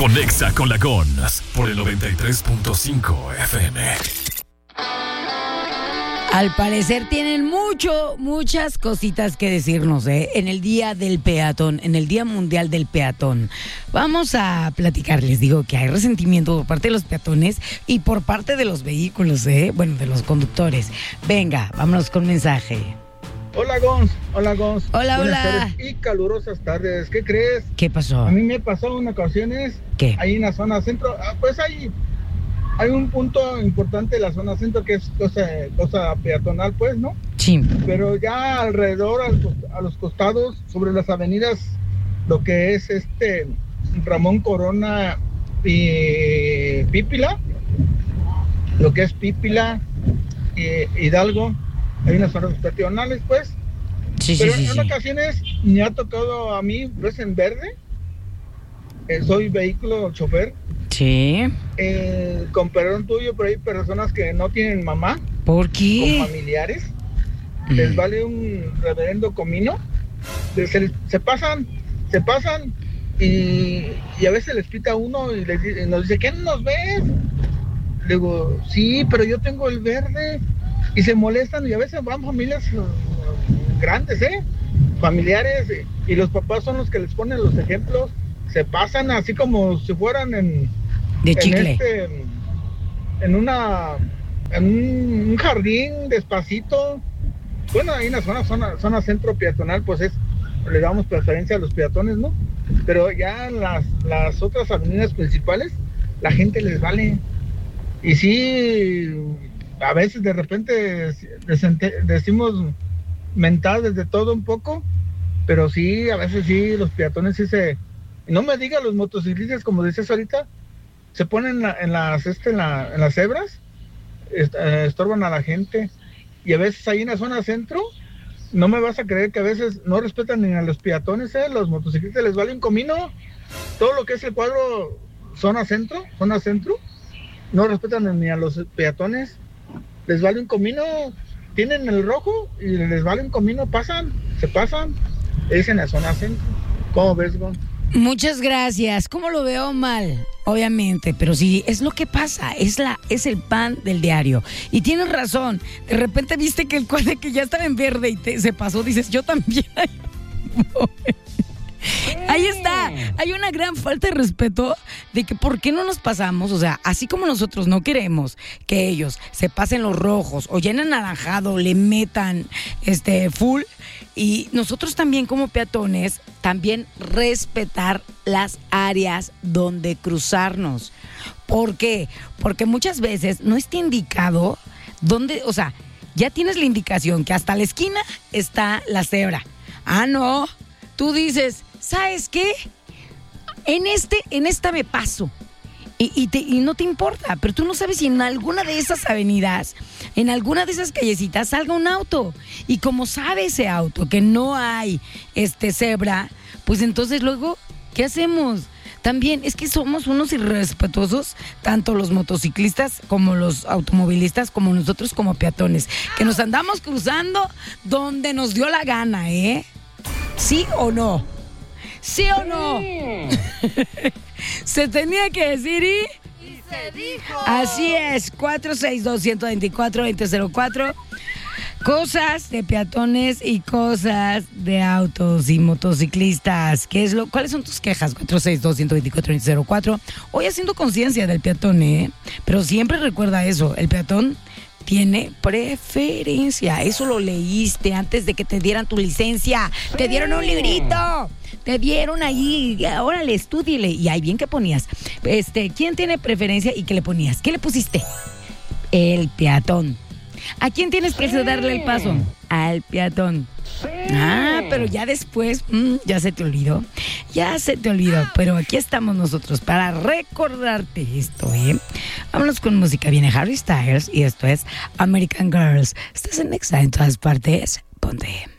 Conexa con la Gons por el 93.5 FM. Al parecer tienen muchas cositas que decirnos, en el Día del Peatón, en el Día Mundial del Peatón. Vamos a platicar, les digo que hay resentimiento por parte de los peatones y por parte de los vehículos, bueno, de los conductores. Venga, vámonos con mensaje. Hola, Gons. Hola. Buenas tardes y calurosas tardes. ¿Qué crees? ¿Qué pasó? A mí me pasó en ocasiones. ¿Qué? Ahí en la zona centro. Pues hay un punto importante de la zona centro que es cosa peatonal, pues, ¿no? Sí. Pero ya alrededor, a los costados, sobre las avenidas, lo que es Ramón Corona y Pípila, lo que es Pípila y Hidalgo, hay unas zonas peatonales, pues. Sí. Pero en ocasiones me ha tocado a mí, ves, en verde, soy vehículo chofer. Sí. Con perdón tuyo, pero hay personas que no tienen mamá. ¿Por qué? Con familiares. Les vale un reverendo comino. Se pasan y a veces les pita uno y nos dice, ¿qué no nos ves? Le digo, sí, pero yo tengo el verde. Y se molestan y a veces van familias grandes, familiares, y los papás son los que les ponen los ejemplos. Se pasan así como si fueran de chicle. En un jardín, despacito. Bueno, ahí en la zona centro peatonal, pues le damos preferencia a los peatones, ¿no? Pero ya en las otras avenidas principales, la gente les vale. Y sí, a veces de repente decimos mentadas de todo un poco, pero sí, a veces sí, los peatones sí no me digas, los motociclistas, como dices ahorita, se ponen en las cebras, estorban a la gente, y a veces ahí en la zona centro, no me vas a creer que a veces no respetan ni a los peatones, los motociclistas les vale un comino, todo lo que es el cuadro zona centro, no respetan ni a los peatones, les vale un comino, tienen el rojo y les vale un comino, se pasan, es en la zona centro. ¿Cómo ves, Gon? Muchas gracias. ¿Cómo lo veo mal? Obviamente, pero sí, es lo que pasa, es el pan del diario. Y tienes razón, de repente viste que el cuadro que ya estaba en verde y se pasó, dices, yo también. Ahí está, hay una gran falta de respeto de que por qué no nos pasamos, o sea, así como nosotros no queremos que ellos se pasen los rojos o ya en anaranjado le metan full, y nosotros también como peatones también respetar las áreas donde cruzarnos. ¿Por qué? Porque muchas veces no está indicado dónde, o sea, ya tienes la indicación que hasta la esquina está la cebra. Ah, no, tú dices, ¿sabes qué? En esta me paso. Y no te importa, pero tú no sabes si en alguna de esas avenidas, en alguna de esas callecitas salga un auto. Y como sabe ese auto que no hay cebra, pues entonces luego, ¿qué hacemos? También es que somos unos irrespetuosos, tanto los motociclistas como los automovilistas, como nosotros como peatones, que nos andamos cruzando donde nos dio la gana, ¿Sí o no? ¿Sí o no? Se tenía que decir y se dijo. Así es, 462-124-2004. Cosas de peatones y cosas de autos y motociclistas. ¿Cuáles son tus quejas? 462-124-2004. Hoy haciendo conciencia del peatón, pero siempre recuerda eso, el peatón tiene preferencia. Eso lo leíste antes de que te dieran tu licencia. Te dieron un librito. Te dieron ahí, órale, estúdiale. Y ahí bien que ponías. ¿Quién tiene preferencia y qué le ponías? ¿Qué le pusiste? El peatón. ¿A quién tienes que darle el paso? Al peatón. Pero ya después, ya se te olvidó. Pero aquí estamos nosotros para recordarte esto, Vámonos con música. Viene Harry Styles y esto es American Girls. Estás en Nexa en todas partes. Ponte.